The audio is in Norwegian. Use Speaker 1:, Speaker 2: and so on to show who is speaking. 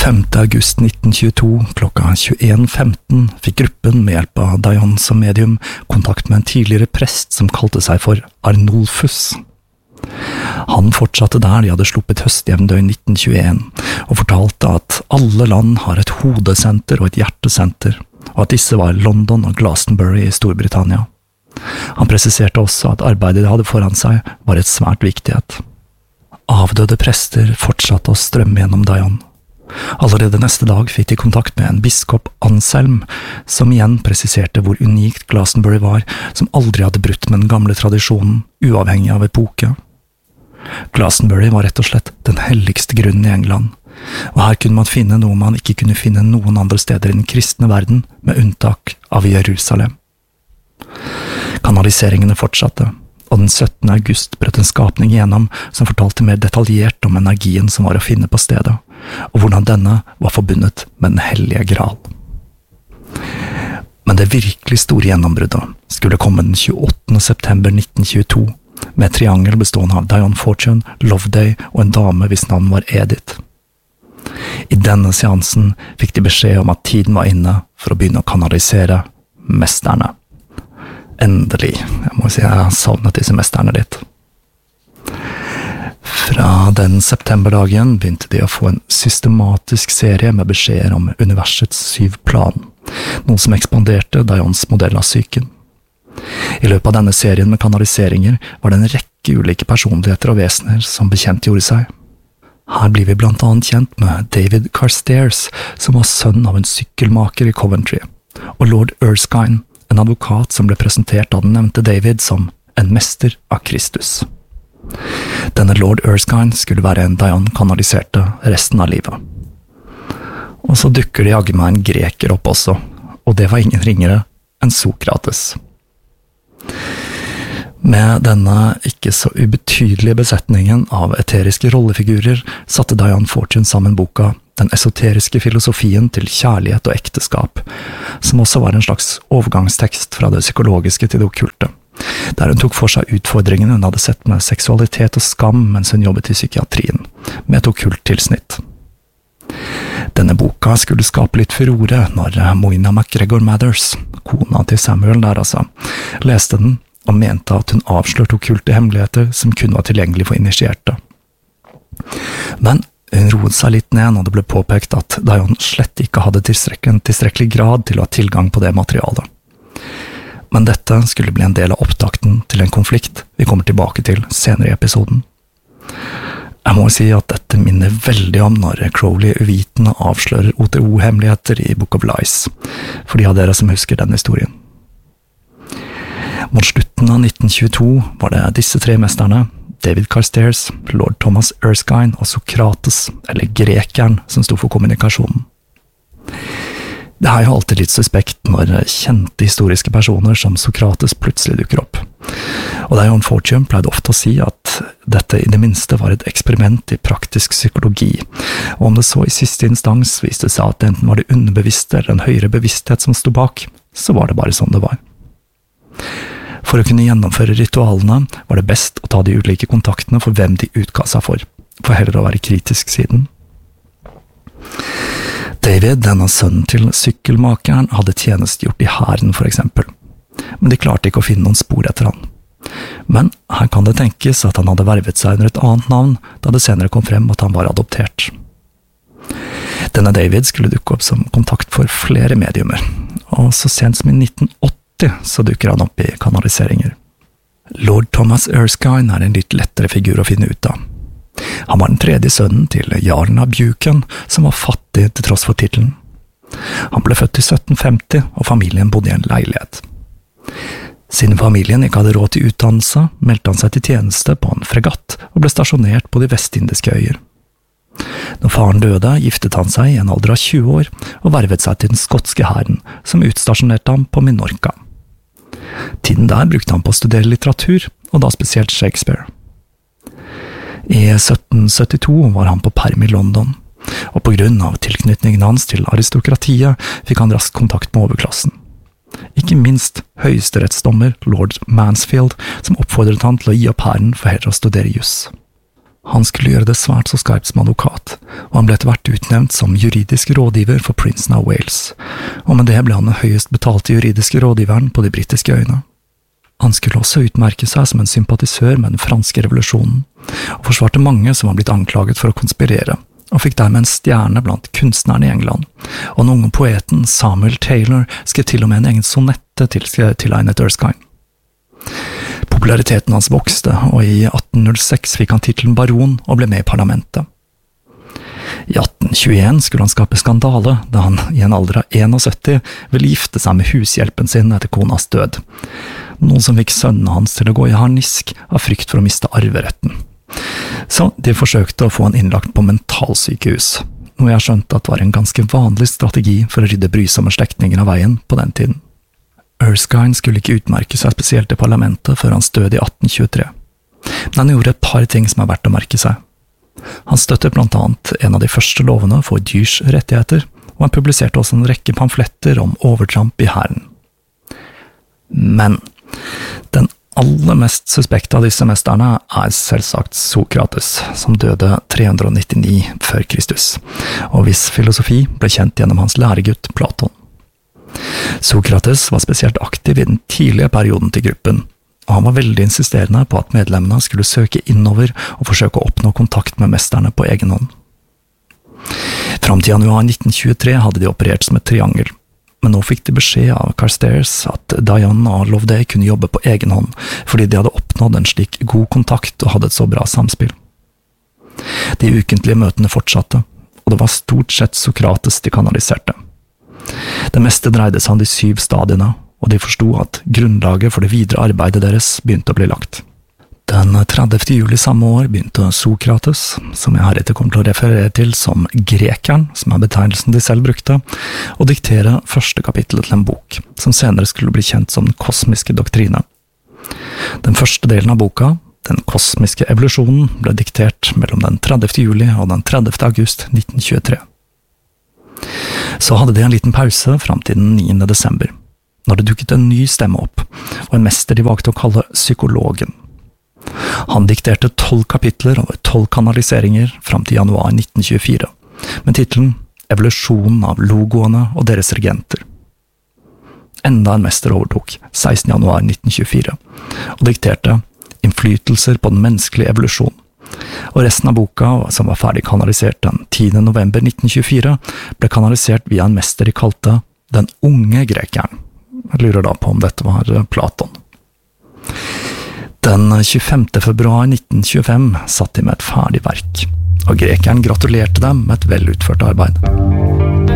Speaker 1: 5. august 1922 klokka 21:15 fikk gruppen med hjelp av Dion som medium kontakt med en tidligere prest som kalte seg for Arnulfus. Han fortsatte der de hadde sluppet høstjevndøgn 1921, og fortalte at alle land har et hodesenter og et hjertesenter, og at disse var London og Glastonbury i Storbritannia. Han presiserte også at arbeidet de hadde foran seg var et svært viktighet. Avdøde prester fortsatte å strømme gjennom Dion. Allerede neste dag fikk de kontakt med en biskop Anselm, som igjen presiserte hvor unikt Glastonbury var, som aldri hadde brutt med den gamle tradisjonen, uavhengig av epoke. Glastonbury var rett og slett den helligste grunnen i England, og her kunne man finne noe man ikke kunne finne noen andre steder i den kristne verden, med unntak av Jerusalem. Kanaliseringene fortsatte, og den 17. august brøt en skapning igjennom som fortalte mer detaljert om energien som var å finne på stedet, og hvordan denne var forbundet med den hellige Gral. Men det virkelig store gjennombruddet skulle komme den 28. september 1922, med et triangel bestående av Dion Fortune, Loveday og en dame hvis navn var Edith. I denne seansen fikk de beskjed om at tiden var inne for å begynne å kanalisere mesterne. Endelig, jeg må si jeg har savnet disse mesterne litt. Fra den septemberdagen begynte de å få en systematisk serie med beskjeder om universets 7 plan, noe som ekspanderte Dions modell av psyken. I løpet av denne serien med kanaliseringer var det en rekke ulike personligheter og vesener som bekjentgjorde seg. Her blir vi blant annet kjent med David Carstairs, som var sønn av en sykkelmaker i Coventry, og lord Erskine, en advokat som ble presentert av den nevnte David som en mester av Kristus. Denne lord Erskine skulle være en Dion kanaliserte resten av livet. Og så dukker det jaggu meg en greker opp også, og det var ingen ringere enn Sokrates. Med denne ikke så ubetydelige besetningen av eteriske rollefigurer satte Dion Fortune sammen boka Den esoteriske filosofien til kjærlighet og ekteskap, som også var en slags overgangstekst fra det psykologiske til det okkulte, der hun tok for seg utfordringene hun hadde sett med seksualitet og skam mens hun jobbet i psykiatrien, med et okkult tilsnitt. Denne boka skulle skape litt furore når Moina MacGregor Mathers, kona til Samuel der altså, leste den og mente at hun avslørte okkulte hemmeligheter som kun var tilgjengelig for initierte. Men hun roet seg litt ned når det ble påpekt at Dion slett ikke hadde tilstrekkelig grad til å ha tilgang på det materialet. Men dette skulle bli en del av opptakten til en konflikt vi kommer tilbake til senere i episoden. Jeg må si at dette minner veldig om når Crowley uvitende avslører OTO-hemmeligheter i Book of Lies, for de av dere som husker den historien. Mot slutten av 1922 var det disse 3 mesterne, David Carstairs, lord Thomas Erskine og Sokrates, eller grekeren, som sto for kommunikasjonen. Det er jo alltid litt suspekt når kjente historiske personer som Sokrates plutselig dukker opp. Og Dion Fortune pleide ofte å si at dette i det minste var et eksperiment i praktisk psykologi, og om det så i siste instans viste seg at enten var det underbevisste eller en høyere bevissthet som sto bak, så var det bare sånn det var. For å kunne gjennomføre ritualene var det best å ta de ulike kontaktene for hvem de utga seg for heller å være kritisk siden. David, denne sønnen til sykkelmakeren, hadde tjenestegjort i hæren for eksempel, men de klarte ikke å finne noen spor etter han. Men her kan det tenkes at han hadde vervet seg under et annet navn, da det senere kom frem at han var adoptert. Denne David skulle dukke opp som kontakt for flere mediumer, og så sent som i 1980 så dukker han opp i kanaliseringer. Lord Thomas Erskine er en litt lettere figur å finne ut av. Han var den 3. sønnen til jarlen av Buchan, som var fattig til tross for titelen. Han ble født i 1750, og familien bodde i en leilighet. Siden familien ikke hadde råd til utdannelse, meldte han seg til tjeneste på en fregatt og ble stasjonert på de vestindiske øyer. Når faren døde, giftet han seg i en alder av 20 år og vervet seg til den skotske hæren, som utstasjonerte ham på Minorca. Tiden der brukte han på å studere litteratur, og da spesielt Shakespeare. I 1772 var han på perm i London, og på grunn av tilknytningen hans til aristokratiet fikk han raskt kontakt med overklassen. Ikke minst høyesterettsdommer Lord Mansfield, som oppfordret han til å gi opp hæren for heller å studere juss. Han skulle gjøre det svært så skarpt som advokat, og han ble etter hvert utnevnt som juridisk rådgiver for prinsen av Wales, og med det ble han den høyest betalte juridiske rådgiveren på de britiske øyene. Han skulle også utmerke seg som en sympatisør med den franske revolusjonen, og forsvarte mange som var blitt anklaget for å konspirere, og fikk dermed en stjerne blant kunstnerne i England, og den unge poeten Samuel Taylor skrev til og med en egen sonette tilegnet Erskine. Populariteten hans vokste, og i 1806 fikk han titelen baron og ble med i parlamentet. I 1821 skulle han skape skandale da han i en alder av 71 ville gifte seg med hushjelpen sin etter konas død, noe som fikk sønnen hans til å gå i harnisk av frykt for å miste arveretten. Så de forsøkte å få han innlagt på mentalsykehus, noe jeg skjønte at var en ganske vanlig strategi for å rydde brysomme slektninger av veien på den tiden. Erskine skulle ikke utmerke seg spesielt i parlamentet før hans død i 1823, men han gjorde et par ting som er verdt å merke seg. Han støttet blant annet en av de første lovene for dyrs rettigheter, og han publiserte også en rekke pamfletter om overtramp i hæren. Men den aller mest suspekte av disse mesterne er selvsagt Sokrates, som døde 399 før Kristus, og hvis filosofi ble kjent gjennom hans læregutt Platon. Sokrates var spesielt aktiv i den tidlige perioden til gruppen, og han var veldig insisterende på at medlemmene skulle søke innover og forsøke å oppnå kontakt med mesterne på egen hånd. Fram til januar 1923 hadde de operert som et triangel, men nå fikk de beskjed av Carstairs at Diane og Loveday kunne jobbe på egen hånd, fordi de hadde oppnådd en slik god kontakt og hadde et så bra samspill. De ukentlige møtene fortsatte, og det var stort sett Sokrates de kanaliserte. Det meste dreide seg om de 7 stadiene, og de forstod at grunnlaget for det videre arbeidet deres begynte å bli lagt. Den 30. juli samme år begynte Sokrates, som jeg heretter kommer til å referere til som grekeren, som er betegnelsen de selv brukte, å diktere første kapittel til en bok, som senere skulle bli kjent som den kosmiske doktrine. Den første delen av boka, Den kosmiske evolusjonen, ble diktert mellom den 30. juli og den 30. august 1923. Så hadde de en liten pause fram til den 9. desember, når det dukket en ny stemme opp, og en mester de valgte å kalle psykologen. Han dikterte 12 kapitler over 12 kanaliseringer fram til januar 1924, med titelen Evolusjonen av logoene og deres regenter. Enda en mester overtok 16. januar 1924, og dikterte Innflytelser på den menneskelige evolusjon. Og resten av boka, som var ferdig kanalisert den 10. november 1924, ble kanalisert via en mester de kalte Den unge grekeren. Jeg lurer da på om dette var Platon. Den 25. februar 1925 satt de med et ferdig verk, og grekeren gratulerte dem med et vel utført arbeid.